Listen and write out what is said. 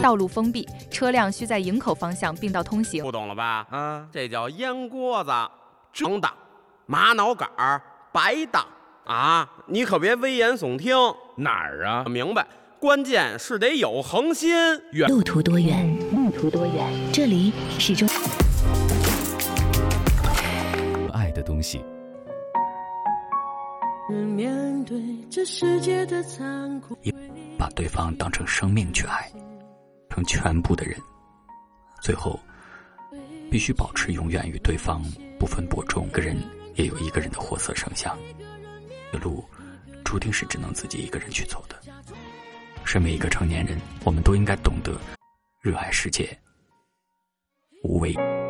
道路封闭，车辆需在营口方向并道通行。 不懂了吧？这叫烟锅子，长的，玛瑙杆儿，白的啊！你可别危言耸听。 哪儿啊？ 明白，关键是得有恒心。 路途多远？这里始终爱的东西。 面对这世界的残酷， 把对方当成生命去爱，成全部的人，最后必须保持永远与对方不分伯仲。一个人也有一个人的活色生香，这路注定是只能自己一个人去走的。身为一个成年人，我们都应该懂得热爱世界，无畏。